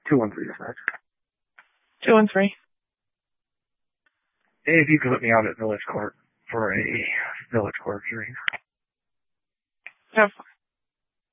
213 dispatch. 213. Hey, if you could let me out at Village Court for a Village Court hearing. Have